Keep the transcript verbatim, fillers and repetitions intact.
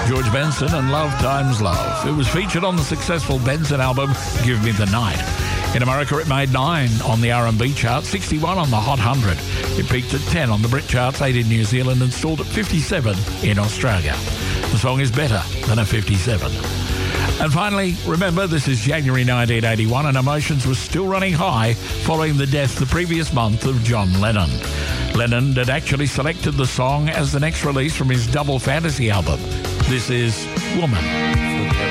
George Benson and Love Times Love. It was featured on the successful Benson album, Give Me the Night. In America, it made nine on the R and B chart, sixty-one on the Hot one hundred. It peaked at ten on the Brit charts, eight in New Zealand, and stalled at fifty-seven in Australia. The song is better than a fifty-seven. And finally, remember, this is January nineteen eighty-one, and emotions were still running high following the death the previous month of John Lennon. Lennon had actually selected the song as the next release from his Double Fantasy album. This is Woman.